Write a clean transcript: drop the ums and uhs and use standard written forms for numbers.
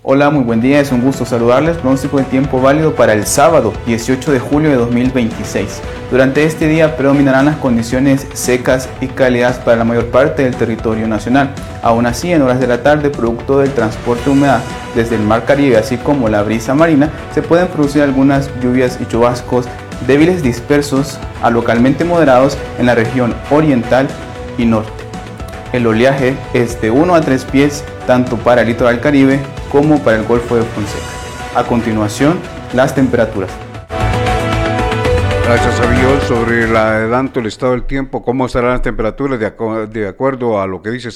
Hola, muy buen día, es un gusto saludarles. Pronóstico del tiempo válido para el sábado 18 de julio de 2026. Durante este día predominarán las condiciones secas y cálidas para la mayor parte del territorio nacional. Aún así, en horas de la tarde, producto del transporte de humedad desde el Mar Caribe, así como la brisa marina, se pueden producir algunas lluvias y chubascos débiles dispersos a localmente moderados en la región oriental y norte. El oleaje es de 1 a 3 pies tanto para el litoral caribe como para el Golfo de Fonseca. A continuación, las temperaturas. Gracias, Abiol. Sobre el adelanto, el estado del tiempo, ¿cómo estarán las temperaturas de acuerdo a lo que dice